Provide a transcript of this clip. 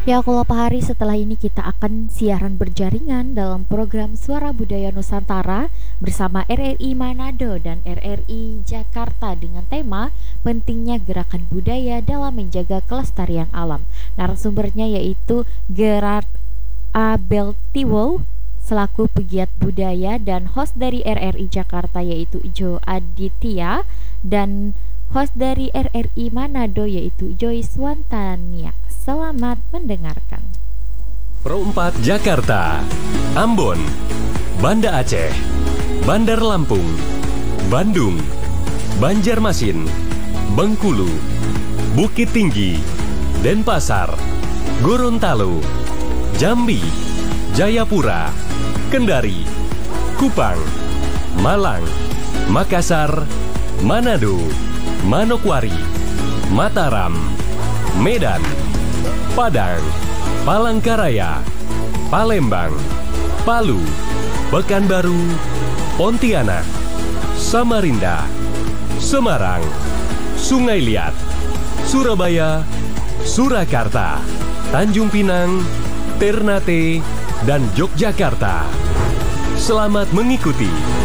Ya, kalau Pak Hari, setelah ini kita akan siaran berjaringan dalam program Suara Budaya Nusantara bersama RRI Manado dan RRI Jakarta dengan tema pentingnya gerakan budaya dalam menjaga kelestarian alam. Narasumbernya yaitu Gerard Abeltiwo selaku pegiat budaya dan host dari RRI Jakarta yaitu Jo Aditya dan host dari RRI Manado yaitu Joyce Wantania. Selamat mendengarkan. Pro 4 Jakarta, Ambon, Banda Aceh, Bandar Lampung, Bandung, Banjarmasin, Bengkulu, Bukit Tinggi, Denpasar, Gorontalo, Jambi, Jayapura, Kendari, Kupang, Malang, Makassar, Manado, Manokwari, Mataram, Medan, Padang, Palangkaraya, Palembang, Palu, Pekanbaru, Pontianak, Samarinda, Semarang, Sungai Liat, Surabaya, Surakarta, Tanjung Pinang, Ternate, dan Yogyakarta. Selamat mengikuti.